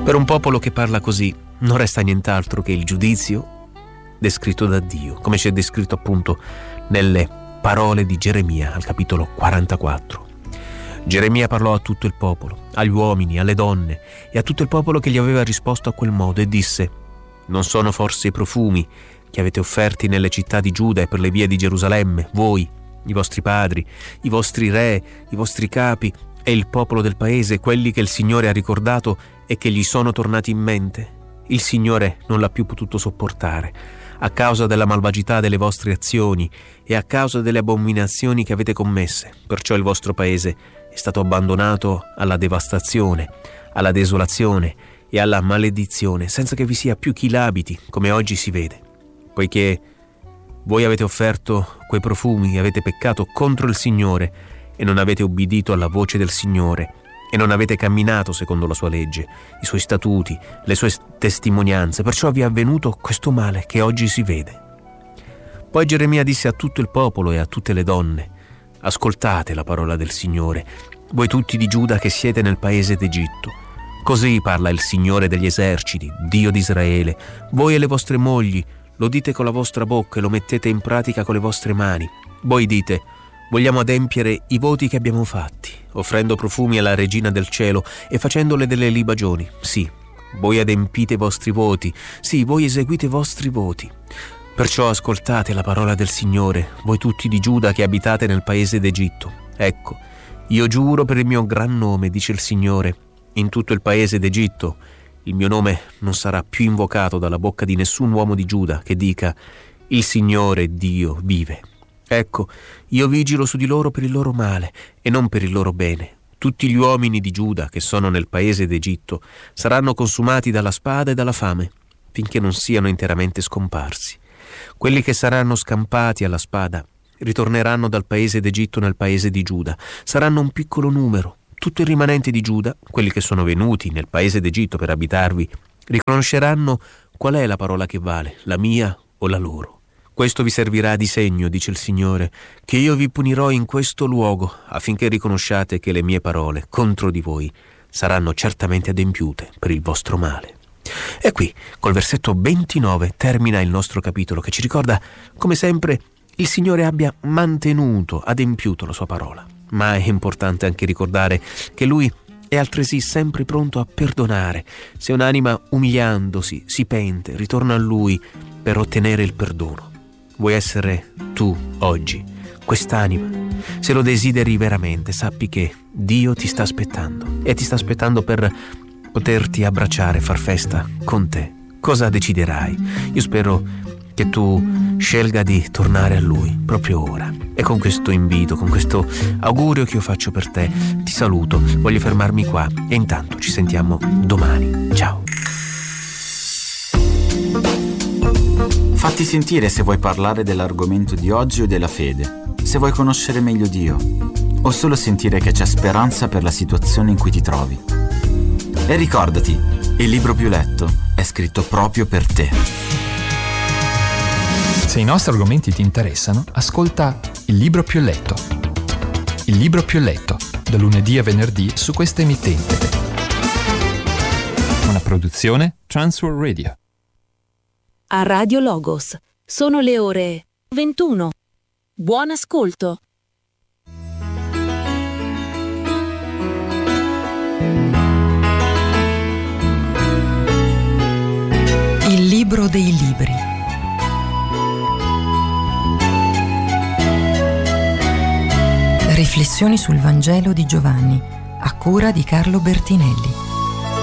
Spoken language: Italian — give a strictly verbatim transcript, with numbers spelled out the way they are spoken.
Per un popolo che parla così non resta nient'altro che il giudizio descritto da Dio, come c'è descritto appunto nelle parole di Geremia al capitolo quarantaquattro. Geremia parlò a tutto il popolo, agli uomini, alle donne e a tutto il popolo che gli aveva risposto a quel modo e disse: non sono forse i profumi che avete offerti nelle città di Giuda e per le vie di Gerusalemme, voi, i vostri padri, i vostri re, i vostri capi e il popolo del paese, quelli che il Signore ha ricordato e che gli sono tornati in mente? Il Signore non l'ha più potuto sopportare a causa della malvagità delle vostre azioni e a causa delle abominazioni che avete commesse. Perciò il vostro paese è stato abbandonato alla devastazione, alla desolazione e alla maledizione, senza che vi sia più chi l'abiti, come oggi si vede. Poiché voi avete offerto quei profumi e avete peccato contro il Signore e non avete ubbidito alla voce del Signore e non avete camminato secondo la sua legge, i suoi statuti, le sue testimonianze, perciò vi è avvenuto questo male che oggi si vede. Poi Geremia disse a tutto il popolo e a tutte le donne: ascoltate la parola del Signore, voi tutti di Giuda che siete nel paese d'Egitto. Così parla il Signore degli eserciti, Dio di Israele. Voi e le vostre mogli lo dite con la vostra bocca e lo mettete in pratica con le vostre mani. Voi dite: vogliamo adempiere i voti che abbiamo fatti, offrendo profumi alla Regina del Cielo e facendole delle libagioni. Sì, voi adempite i vostri voti, sì, voi eseguite i vostri voti. Perciò ascoltate la parola del Signore, voi tutti di Giuda che abitate nel paese d'Egitto. Ecco, io giuro per il mio gran nome, dice il Signore, in tutto il paese d'Egitto il mio nome non sarà più invocato dalla bocca di nessun uomo di Giuda che dica: il Signore Dio vive. Ecco, io vigilo su di loro per il loro male e non per il loro bene. Tutti gli uomini di Giuda che sono nel paese d'Egitto saranno consumati dalla spada e dalla fame, finché non siano interamente scomparsi. Quelli che saranno scampati alla spada ritorneranno dal paese d'Egitto nel paese di Giuda. Saranno un piccolo numero. Tutto il rimanente di Giuda, quelli che sono venuti nel paese d'Egitto per abitarvi, riconosceranno qual è la parola che vale, la mia o la loro. Questo vi servirà di segno, dice il Signore, che io vi punirò in questo luogo, affinché riconosciate che le mie parole contro di voi saranno certamente adempiute per il vostro male. E qui, col versetto ventinove, termina il nostro capitolo, che ci ricorda come sempre il Signore abbia mantenuto, adempiuto la sua parola. Ma è importante anche ricordare che Lui è altresì sempre pronto a perdonare se un'anima umiliandosi si pente, ritorna a Lui per ottenere il perdono. Vuoi essere tu oggi quest'anima? Se lo desideri veramente, sappi che Dio ti sta aspettando e ti sta aspettando per poterti abbracciare, far festa con te. Cosa deciderai? Io spero che tu scelga di tornare a Lui proprio ora. E con questo invito, con questo augurio che io faccio per te, ti saluto, voglio fermarmi qua e intanto ci sentiamo domani. Ciao. Fatti sentire se vuoi parlare dell'argomento di oggi o della fede, se vuoi conoscere meglio Dio o solo sentire che c'è speranza per la situazione in cui ti trovi. E ricordati, il libro più letto è scritto proprio per te. Se i nostri argomenti ti interessano, ascolta Il libro più letto. Il libro più letto, da lunedì a venerdì su questa emittente. Una produzione Transworld Radio. A Radio Logos sono le ore ventuno. Buon ascolto. Il libro dei libri. Riflessioni sul Vangelo di Giovanni, a cura di Carlo Bertinelli.